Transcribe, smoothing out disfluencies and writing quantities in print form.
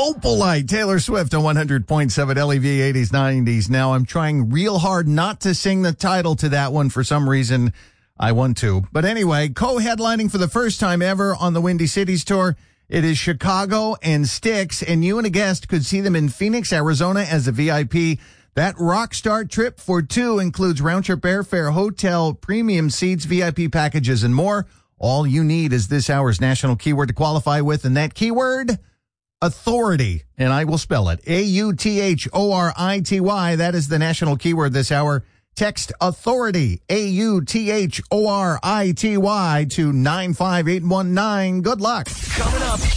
Opalite, Taylor Swift on 100.7 LEV 80s, 90s. Now, I'm trying real hard not to sing the title to that one. For some reason, I want to. But anyway, co-headlining for the first time ever on the Windy Cities Tour, it is Chicago and Styx, and you and a guest could see them in Phoenix, Arizona as a VIP. That Rockstar trip for two includes round-trip airfare, hotel, premium seats, VIP packages, and more. All you need is this hour's national keyword to qualify with, and that keyword, authority. And I will spell it, AUTHORITY. That is the national keyword this hour. Text authority, AUTHORITY, to 95819. Good luck. Coming up.